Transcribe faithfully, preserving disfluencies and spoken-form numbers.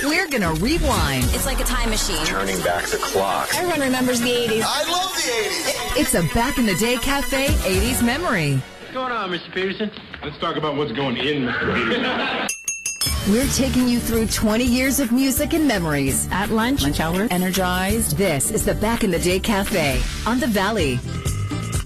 We're gonna rewind. It's like a time machine. Turning back the clock. Everyone remembers the eighties. I love the eighties. It's a Back in the Day Cafe eighties memory. What's going on, Mister Peterson? Let's talk about what's going in, Mister Peterson. We're taking you through twenty years of music and memories. At lunch, lunch hour, energized. This is the Back in the Day Cafe on the Valley.